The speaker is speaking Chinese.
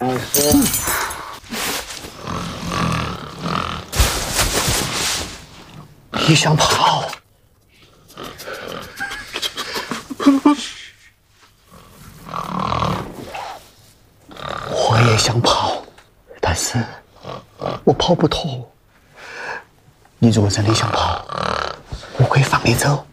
你想跑？我也想跑，但是我跑不脱。你如果真的想跑，我可以放你走。